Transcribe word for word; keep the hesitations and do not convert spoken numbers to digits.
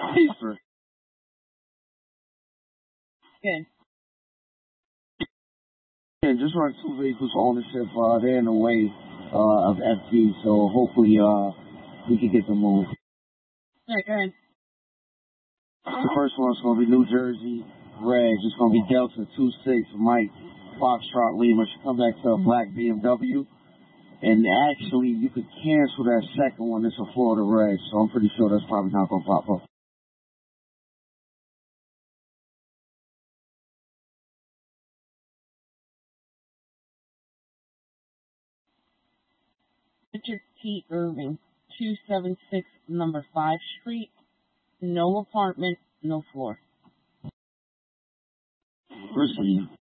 Paper. Good. And just run two vehicles for ownership. Uh, they're in the way uh, of F D, so hopefully uh, we can get them moved. All right, go ahead. The first one's going to be New Jersey Reg. It's going to be Delta two six Mike Foxtrot Lima. Should come back to a black B M W. And actually, you could cancel that second one. It's a Florida Reg, so I'm pretty sure that's probably not going to pop up. Richard T. Irving, two seven six number five Street. No apartment, no floor. Receive.